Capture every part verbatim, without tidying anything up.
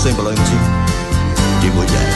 semblante de mulher.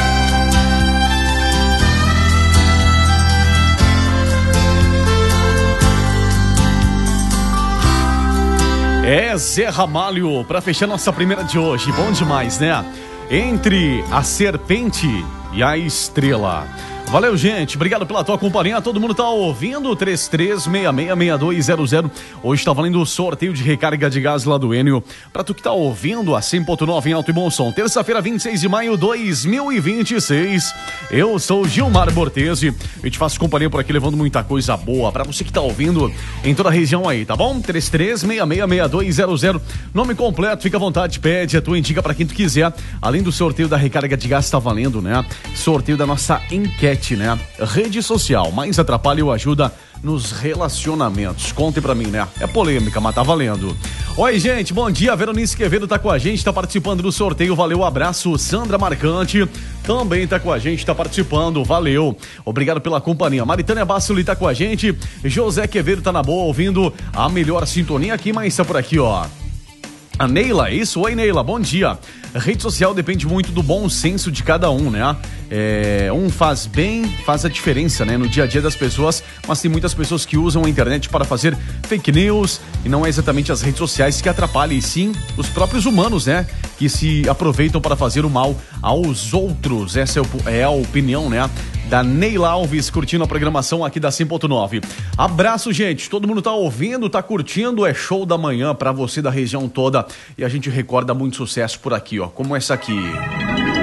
É Zé Ramalho, pra fechar nossa primeira de hoje. Bom demais, né? Entre a serpente e a estrela. Valeu, gente. Obrigado pela tua companhia. Todo mundo tá ouvindo? três três seis seis seis dois zero zero. Hoje tá valendo o sorteio de recarga de gás lá do Enio. Pra tu que tá ouvindo a cem ponto nove em alto e bom som. Terça-feira, vinte e seis de maio de dois mil e vinte e seis. Eu sou Gilmar Bortesi. Eu te faço companhia por aqui, levando muita coisa boa pra você que tá ouvindo em toda a região aí, tá bom? três três seis seis seis dois zero zero. Nome completo, fica à vontade, pede, a tua indica pra quem tu quiser. Além do sorteio da recarga de gás, tá valendo, né? Sorteio da nossa enquete, né? Rede social, mais atrapalha ou ajuda nos relacionamentos. Conte pra mim, né? É polêmica, mas tá valendo. Oi, gente, bom dia. A Veronice Quevedo tá com a gente, tá participando do sorteio. Valeu, abraço. Sandra Marcante também tá com a gente, tá participando. Valeu. Obrigado pela companhia. Maritânia Bassoli tá com a gente. José Quevedo tá na boa, ouvindo a melhor sintonia aqui, mas tá por aqui, ó. A Neila, isso? Oi, Neila, bom dia. A rede social depende muito do bom senso de cada um, né? É, um faz bem, faz a diferença, né? No dia a dia das pessoas, mas tem muitas pessoas que usam a internet para fazer fake news e não é exatamente as redes sociais que atrapalham, e sim os próprios humanos, né? Que se aproveitam para fazer o mal aos outros. Essa é a opinião, né? Da Neila Alves, curtindo a programação aqui da cem ponto nove. Abraço, gente. Todo mundo tá ouvindo, tá curtindo. É show da manhã pra você da região toda. E a gente recorda muito sucesso por aqui, ó. Como essa aqui.